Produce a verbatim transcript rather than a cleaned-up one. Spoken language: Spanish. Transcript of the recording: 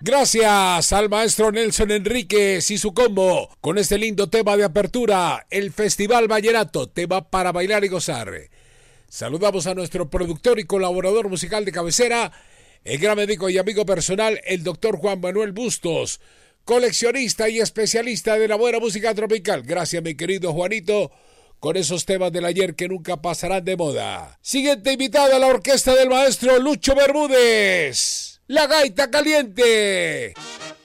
Gracias al maestro Nelson Enríquez y su combo con este lindo tema de apertura, el Festival Vallenato, tema para bailar y gozar. Saludamos a nuestro productor y colaborador musical de cabecera, el gran médico y amigo personal, el doctor Juan Manuel Bustos, coleccionista y especialista de la buena música tropical. Gracias, mi querido Juanito, con esos temas del ayer que nunca pasarán de moda. Siguiente invitada a la orquesta del maestro Lucho Bermúdez, La Gaita Caliente.